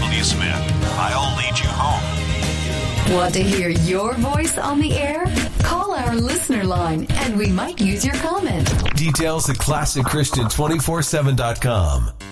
Tony Smith. I'll lead you home. Want to hear your voice on the air? Call our listener line and we might use your comment. Details at ClassicChristian247.com.